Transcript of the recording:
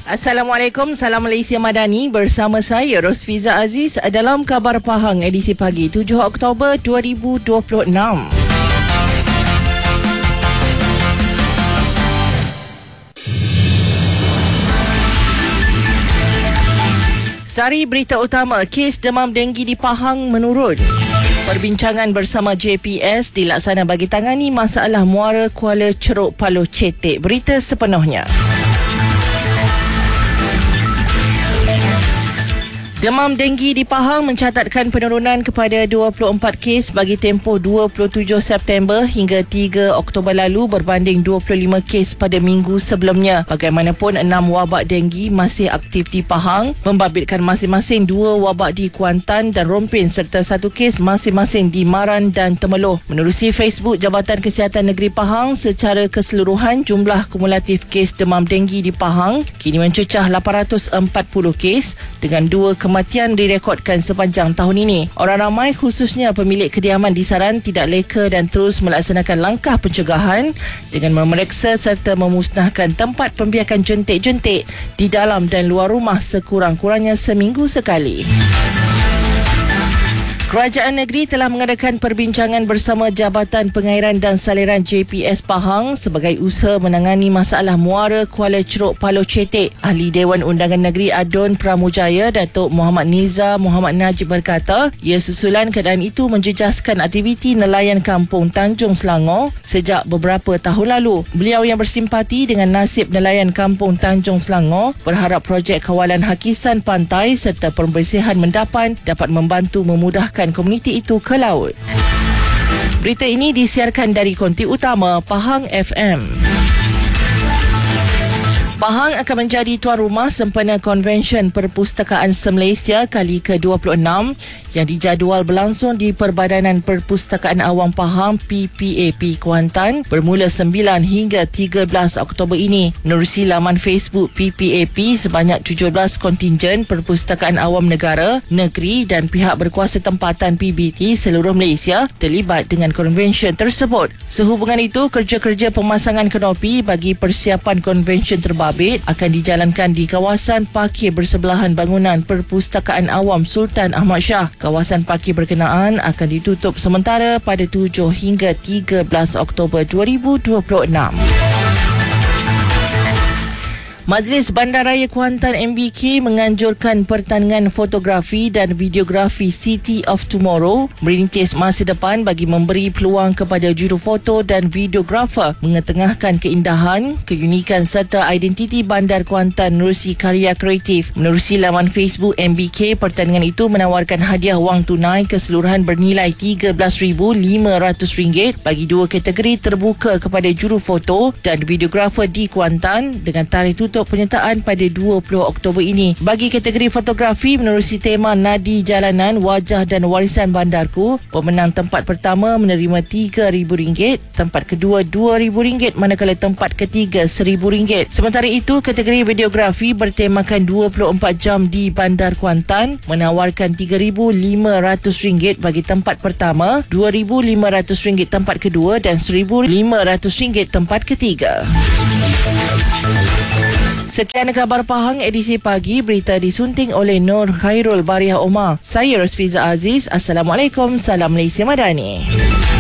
Assalamualaikum, salam Malaysia Madani. Bersama saya Rosfiza Aziz dalam Khabar Pahang edisi pagi 7 Oktober 2026. Sari berita utama, kes demam denggi di Pahang menurun. Perbincangan bersama JPS dilaksana bagi tangani masalah muara Kuala Ceruk Paloh Cetek. Berita sepenuhnya. Demam denggi di Pahang mencatatkan penurunan kepada 24 kes bagi tempoh 27 September hingga 3 Oktober lalu berbanding 25 kes pada minggu sebelumnya. Bagaimanapun, 6 wabak denggi masih aktif di Pahang, membabitkan masing-masing 2 wabak di Kuantan dan Rompin serta 1 kes masing-masing di Maran dan Temeloh. Menerusi Facebook Jabatan Kesihatan Negeri Pahang, secara keseluruhan jumlah kumulatif kes demam denggi di Pahang kini mencecah 840 kes dengan 2 kematian direkodkan sepanjang tahun ini. Orang ramai khususnya pemilik kediaman disaran tidak leka dan terus melaksanakan langkah pencegahan dengan memeriksa serta memusnahkan tempat pembiakan jentik-jentik di dalam dan luar rumah sekurang-kurangnya seminggu sekali. Kerajaan negeri telah mengadakan perbincangan bersama Jabatan Pengairan dan Saliran JPS Pahang sebagai usaha menangani masalah muara Kuala Ceruk Paloh Cetek. Ahli Dewan Undangan Negeri Adun Pramujaya, Datuk Muhammad Niza Muhammad Najib berkata, ia susulan keadaan itu menjejaskan aktiviti nelayan kampung Tanjung Selangor sejak beberapa tahun lalu. Beliau yang bersimpati dengan nasib nelayan kampung Tanjung Selangor berharap projek kawalan hakisan pantai serta pembersihan mendapan dapat membantu memudahkan komuniti itu ke laut. Berita ini disiarkan dari konti utama Pahang FM. Pahang akan menjadi tuan rumah sempena Konvensyen Perpustakaan Se-Malaysia kali ke-26 yang dijadual berlangsung di Perbadanan Perpustakaan Awam Pahang PPAP Kuantan bermula 9 hingga 13 Oktober ini. Menerusi laman Facebook PPAP, sebanyak 17 kontingen Perpustakaan Awam Negara, Negeri dan pihak berkuasa tempatan PBT seluruh Malaysia terlibat dengan konvensyen tersebut. Sehubungan itu, kerja-kerja pemasangan kanopi bagi persiapan konvensyen terbabit akan dijalankan di kawasan parkir bersebelahan bangunan Perpustakaan Awam Sultan Ahmad Shah. Kawasan parkir berkenaan akan ditutup sementara pada 7 hingga 13 Oktober 2026. Majlis Bandaraya Kuantan MBK menganjurkan pertandingan fotografi dan videografi City of Tomorrow merintis masa depan bagi memberi peluang kepada jurufoto dan videografer mengetengahkan keindahan, keunikan serta identiti bandar Kuantan menerusi karya kreatif. Menerusi laman Facebook MBK, pertandingan itu menawarkan hadiah wang tunai keseluruhan bernilai RM13,500 bagi 2 kategori terbuka kepada jurufoto dan videografer di Kuantan dengan tarikh tutup penyertaan pada 20 Oktober ini. Bagi kategori fotografi menerusi tema Nadi Jalanan, Wajah dan Warisan Bandarku, pemenang tempat pertama menerima RM3,000, tempat kedua RM2,000 manakala tempat ketiga RM1,000. Sementara itu, kategori videografi bertemakan 24 jam di Bandar Kuantan menawarkan RM3,500 bagi tempat pertama, RM2,500 tempat kedua dan RM1,500 tempat ketiga. Sekian Khabar Pahang edisi pagi. Berita disunting oleh Nur Khairul Bariah Omar. Saya Rosfiza Aziz. Assalamualaikum. Salam Malaysia Madani.